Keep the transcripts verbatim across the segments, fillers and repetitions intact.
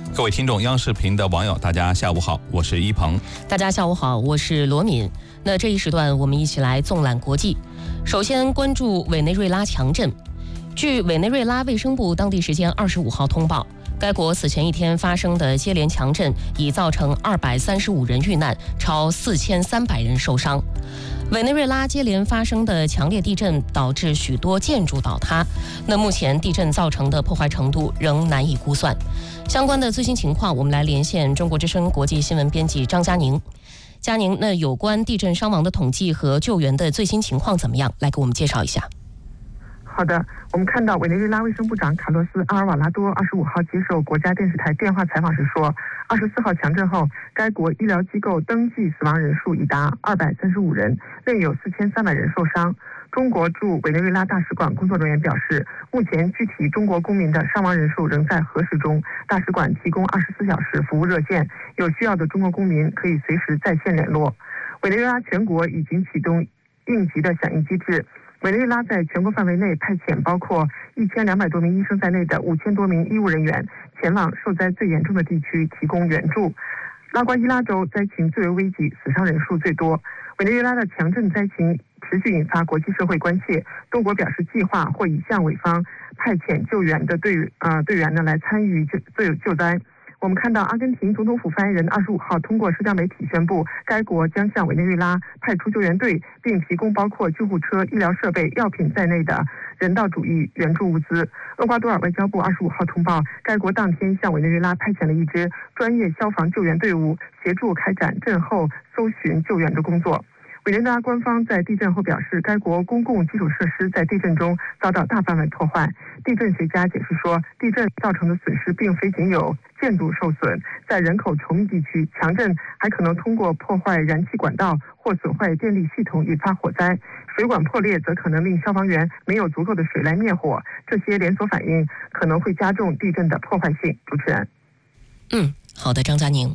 各位听众，央视频的网友，大家下午好，我是一鹏。 大家下午好，我是罗敏。那这一时段我们一起来纵览国际。首先关注委内瑞拉强震。据委内瑞拉卫生部当地时间二十五号通报，该国此前一天发生的接连强震已造成二百三十五人遇难，超四千三百人受伤。委内瑞拉接连发生的强烈地震导致许多建筑倒塌，那目前地震造成的破坏程度仍难以估算。相关的最新情况，我们来连线中国之声国际新闻编辑张佳宁。佳宁，那有关地震伤亡的统计和救援的最新情况怎么样？来给我们介绍一下。 好的，我们看到委内瑞拉卫生部长卡洛斯·阿尔瓦拉多二十五号接受国家电视台电话采访时说，二十四号强震后，该国医疗机构登记死亡人数已达二百三十五人，另有四千三百人受伤。中国驻委内瑞拉大使馆工作人员表示，目前具体中国公民的伤亡人数仍在核实中，大使馆提供二十四小时服务热线，有需要的中国公民可以随时在线联络。委内瑞拉全国已经启动应急的响应机制。委内瑞拉在全国范围内派遣包括一千两百多名医生在内的五千多名医务人员前往受灾最严重的地区提供援助。拉瓜伊拉州灾情最为危急，死伤人数最多。委内瑞拉的强震灾情持续引发国际社会关切，多国表示计划或已向委方派遣救援的队呃队员呢来参与救救救灾。我们看到，阿根廷总统府发言人二十五号通过社交媒体宣布，该国将向委内瑞拉派出救援队，并提供包括救护车、医疗设备、药品在内的人道主义援助物资。厄瓜多尔外交部二十五号通报，该国当天向委内瑞拉派遣了一支专业消防救援队伍，协助开展震后搜寻救援的工作。委内瑞拉官方在地震后表示，该国公共基础设施在地震中遭到大范围破坏。地震学家解释说，地震造成的损失并非仅有建筑受损，在人口稠密地区，强震还可能通过破坏燃气管道或损坏电力系统引发火灾。水管破裂则可能令消防员没有足够的水来灭火，这些连锁反应可能会加重地震的破坏性。主持人， 嗯，好的，张佳宁。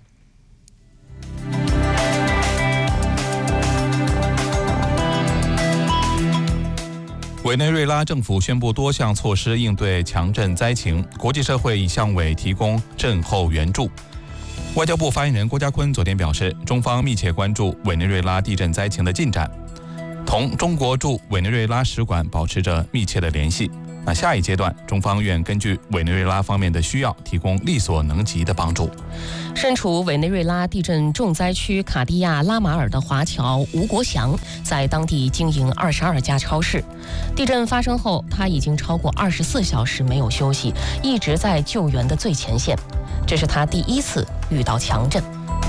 委内瑞拉政府宣布多项措施应对强震灾情，国际社会已向委提供震后援助。外交部发言人郭家坤昨天表示，中方密切关注委内瑞拉地震灾情的进展，同中国驻委内瑞拉使馆保持着密切的联系。那下一阶段，中方愿根据委内瑞拉方面的需要，提供力所能及的帮助。 身处委内瑞拉地震重灾区卡地亚拉马尔的华侨吴国祥，在当地经营二十二家超市。地震发生后，他已经超过二十四小时没有休息，一直在救援的最前线。这是他第一次遇到强震。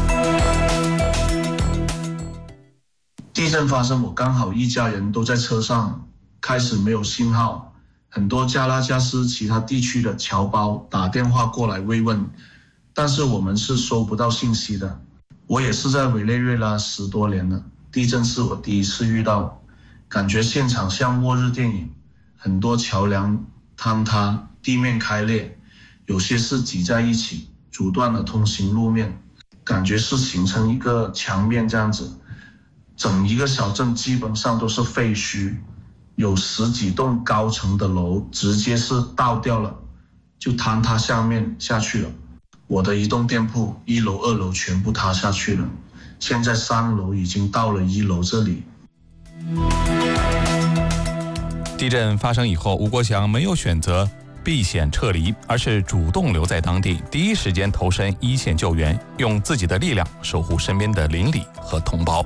地震发生，我刚好一家人都在车上，开始没有信号。很多加拉加斯其他地区的侨胞打电话过来慰问，但是我们是收不到信息的。我也是在委内瑞拉十多年了，地震是我第一次遇到，感觉现场像末日电影，很多桥梁坍塌，地面开裂，有些是挤在一起，阻断了通行路面，感觉是形成一个墙面这样子。整一个小镇基本上都是废墟，有十几栋高层的楼直接是倒掉了，就坍塌下面下去了。我的一栋店铺一楼二楼全部塌下去了，现在三楼已经到了一楼这里。 地震发生以后，吴国祥没有选择避险撤离，而是主动留在当地，第一时间投身一线救援，用自己的力量守护身边的邻里和同胞。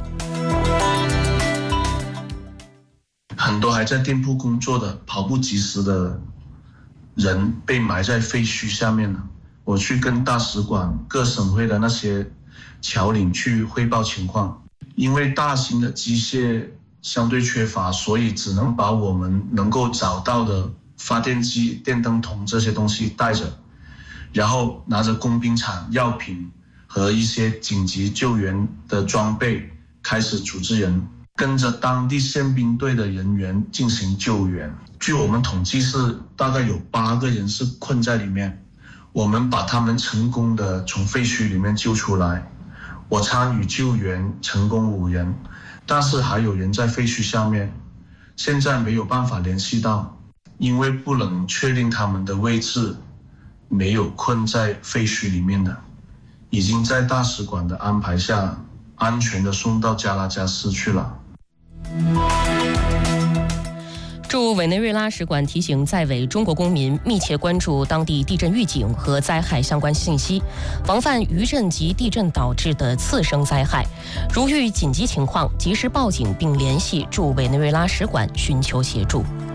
很多还在店铺工作的跑不及时的人被埋在废墟下面了。我去跟大使馆、各省会的那些侨领去汇报情况，因为大型的机械相对缺乏，所以只能把我们能够找到的发电机、电灯筒这些东西带着，然后拿着工兵铲、药品和一些紧急救援的装备开始组织人，跟着当地宪兵队的人员进行救援。据我们统计是大概有八个人是困在里面，我们把他们成功的从废墟里面救出来。我参与救援，成功五人，但是还有人在废墟下面，现在没有办法联系到，因为不能确定他们的位置， 没有困在废墟里面的，已经在大使馆的安排下安全的送到加拉加斯去了。 驻委内瑞拉使馆提醒在委中国公民密切关注当地地震预警和灾害相关信息，防范余震及地震导致的次生灾害。如遇紧急情况，及时报警并联系驻委内瑞拉使馆寻求协助。